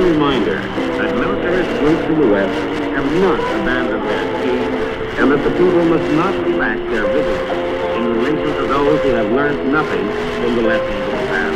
reminder that militarist groups in the West have not abandoned their scheme, and that the people must not relax their vigilance in relation to those who have learned nothing from the lessons